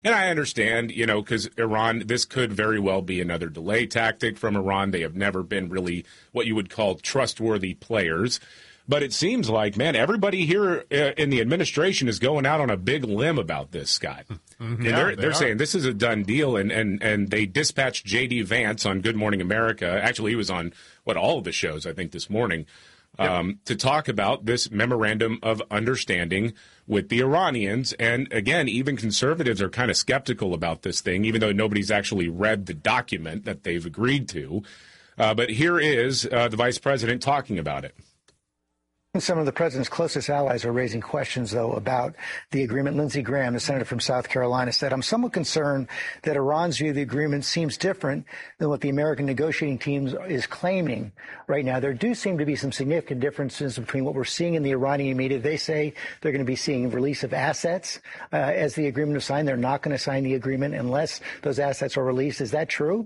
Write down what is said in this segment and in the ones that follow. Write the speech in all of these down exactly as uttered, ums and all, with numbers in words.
And I understand, you know, because Iran, this could very well be another delay tactic from Iran. They have never been really what you would call trustworthy players. But it seems like, man, everybody here in the administration is going out on a big limb about this, Scott. Mm-hmm. Yeah, they're, they they're saying this is a done deal, and, and, and they dispatched J D. Vance on Good Morning America. Actually, he was on, what, all of the shows, I think, this morning, um, yep. to talk about this memorandum of understanding with the Iranians. And, again, even conservatives are kind of skeptical about this thing, even though nobody's actually read the document that they've agreed to. Uh, but here is uh, the vice president talking about it. Some of the president's closest allies are raising questions, though, about the agreement. Lindsey Graham, the senator from South Carolina, said, I'm somewhat concerned that Iran's view of the agreement seems different than what the American negotiating team is claiming right now. There do seem to be some significant differences between what we're seeing in the Iranian media. They say they're going to be seeing release of assets uh, as the agreement is signed. They're not going to sign the agreement unless those assets are released. Is that true?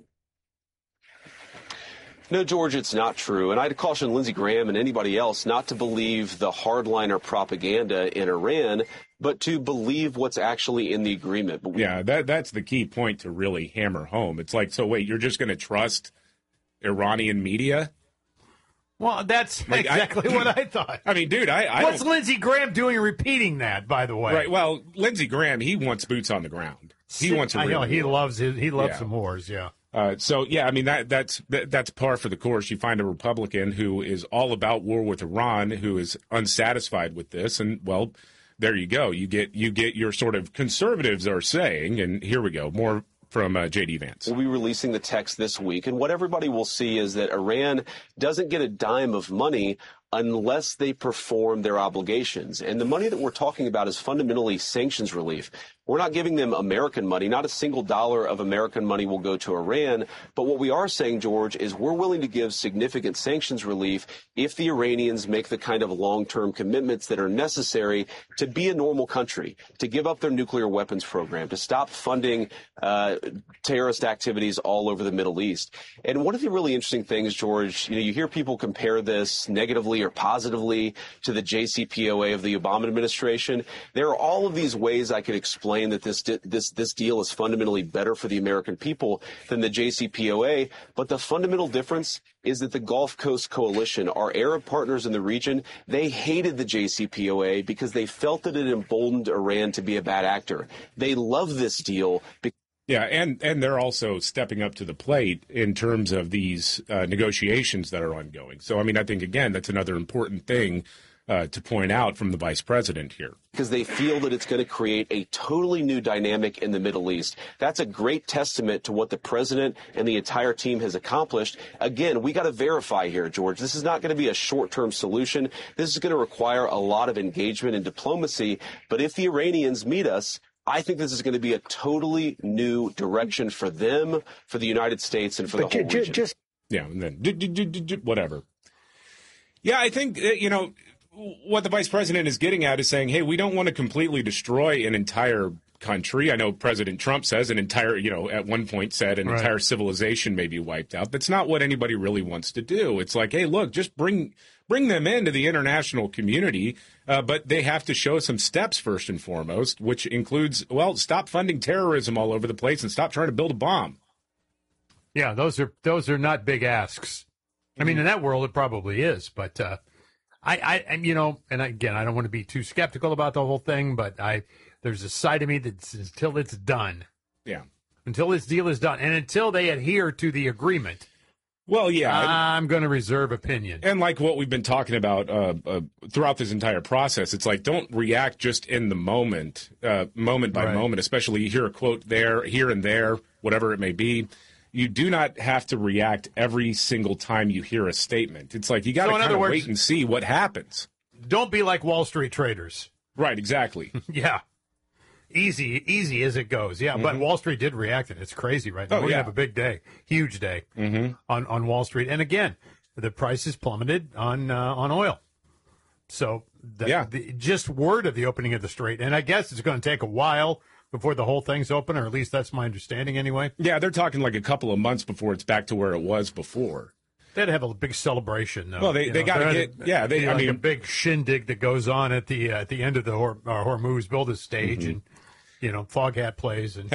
No, George, it's not true. And I'd caution Lindsey Graham and anybody else not to believe the hardliner propaganda in Iran, but to believe what's actually in the agreement. But we- yeah, that that's the key point to really hammer home. It's like, so wait, you're just going to trust Iranian media? Well, that's like, exactly I, what I thought. I mean, dude, I, I What's don't... Lindsey Graham doing repeating that, by the way? Right, well, Lindsey Graham, he wants boots on the ground. He wants a I real know, he war. loves his, he loves yeah. some wars, yeah. Uh, so, yeah, I mean, that that's that, that's par for the course. You find a Republican who is all about war with Iran, who is unsatisfied with this, and, well, there you go. You get you get your sort of conservatives are saying, and here we go, more from uh, J D. Vance. We'll be releasing the text this week, and what everybody will see is that Iran doesn't get a dime of money unless they perform their obligations. And the money that we're talking about is fundamentally sanctions relief. We're not giving them American money. Not a single dollar of American money will go to Iran. But what we are saying, George, is we're willing to give significant sanctions relief if the Iranians make the kind of long-term commitments that are necessary to be a normal country, to give up their nuclear weapons program, to stop funding uh, terrorist activities all over the Middle East. And one of the really interesting things, George, you know, you hear people compare this negatively or positively to the J C P O A of the Obama administration. There are all of these ways I could explain that this this this deal is fundamentally better for the American people than the J C P O A. But the fundamental difference is that the Gulf Coast Coalition, our Arab partners in the region, they hated the J C P O A because they felt that it emboldened Iran to be a bad actor. They love this deal because Yeah, and, and they're also stepping up to the plate in terms of these uh, negotiations that are ongoing. So, I mean, I think, again, that's another important thing uh, to point out from the vice president here. Because they feel that it's going to create a totally new dynamic in the Middle East. That's a great testament to what the president and the entire team has accomplished. Again, we got to verify here, George. This is not going to be a short-term solution. This is going to require a lot of engagement and diplomacy. But if the Iranians meet us, I think this is going to be a totally new direction for them, for the United States, and for but the whole j- region. Just yeah, and then whatever. Yeah, I think, you know, what the vice president is getting at is saying, hey, we don't want to completely destroy an entire country. I know President Trump says an entire, you know, at one point said an right. entire civilization may be wiped out. That's not what anybody really wants to do. It's like, hey, look, just bring bring them into the international community, uh, but they have to show some steps first and foremost, which includes, well, stop funding terrorism all over the place and stop trying to build a bomb. Yeah, those are those are not big asks. I mean, in that world, it probably is, but uh, I, I, and you know, and again, I don't want to be too skeptical about the whole thing, but I, there's a side of me that's until it's done. Yeah. Until this deal is done, and until they adhere to the agreement. Well, yeah. I'm going to reserve opinion. And like what we've been talking about uh, uh, throughout this entire process, it's like don't react just in the moment, uh, moment by right. moment, especially you hear a quote there, here and there, whatever it may be. You do not have to react every single time you hear a statement. It's like you got to so kind of wait and see what happens. Don't be like Wall Street traders. Right, exactly. yeah. Easy, easy as it goes. Yeah, mm-hmm. But Wall Street did react, and it's crazy right now. Oh, We're yeah. going to have a big day, huge day mm-hmm. on, on Wall Street. And again, the prices plummeted on uh, on oil. So the, yeah. the, just word of the opening of the strait. And I guess it's going to take a while before the whole thing's open, or at least that's my understanding anyway. Yeah, they're talking like a couple of months before it's back to where it was before. They'd have a big celebration, though. Well, they, they got to get, yeah, they, you know, I mean, like a big shindig that goes on at the uh, at the end of the Hor- uh, Hormuz build stage, mm-hmm. and you know, fog hat plays and